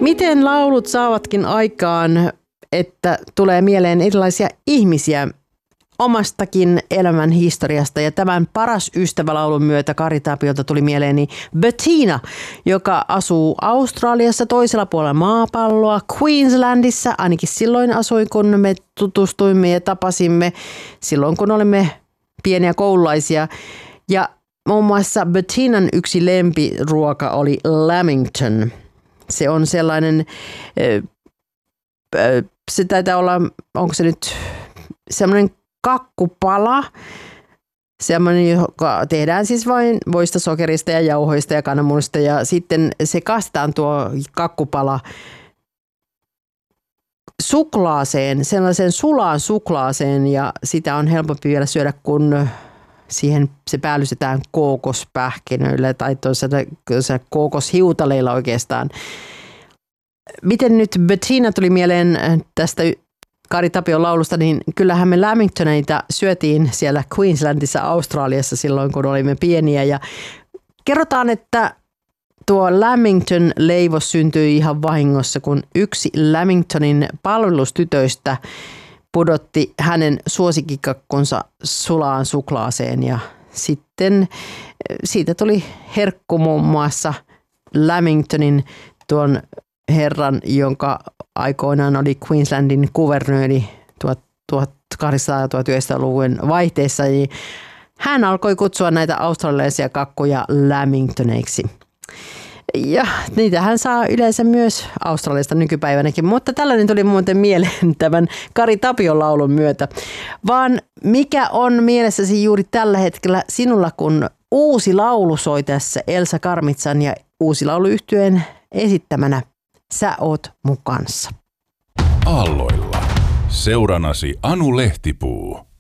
Miten laulut saavatkin aikaan, että tulee mieleen erilaisia ihmisiä omastakin elämän historiasta. Ja tämän Paras ystävä-laulun myötä Kari Tapiolta tuli mieleeni Bettina, joka asuu Australiassa toisella puolella maapalloa, Queenslandissa. Ainakin silloin asuin, kun me tutustuimme ja tapasimme silloin, kun olimme pieniä koululaisia. Ja muun muassa Bettinan yksi lempiruoka oli Lamington. Se on sellainen, se taitaa olla, onko se nyt semmoinen kakkupala, semmoinen, joka tehdään siis vain voista, sokerista ja jauhoista ja kananmunista ja sitten se kastetaan tuo kakkupala suklaaseen, sellaiseen sulaan suklaaseen ja sitä on helpompi vielä syödä, kun siihen se päällystetään kookospähkinöillä tai kookoshiutaleilla oikeastaan. Miten nyt Bettina tuli mieleen tästä Kari Tapion laulusta, niin kyllähän me Lamingtoneita syötiin siellä Queenslandissa, Australiassa silloin, kun olimme pieniä. Ja kerrotaan, että tuo Lamington-leivos syntyi ihan vahingossa, kun yksi Lamingtonin palvelustytöistä pudotti hänen suosikkikakkunsa sulaan suklaaseen ja sitten siitä tuli herkku muun muassa Lamingtonin tuon herran, jonka aikoinaan oli Queenslandin kuvernööri 1800-1900-luvun vaihteessa. Hän alkoi kutsua näitä australialaisia kakkuja Lamingtoneiksi. Ja niitähän saa yleensä myös Australiasta nykypäivänäkin, mutta tällainen tuli muuten mieleen tämän Kari Tapion laulun myötä. Vaan mikä on mielessäsi juuri tällä hetkellä sinulla, kun uusi laulu soi tässä Elsa Karmitsan ja uusi lauluyhtyeen esittämänä Sä oot mun kanssa? Aalloilla. Seuranasi Anu Lehtipuu.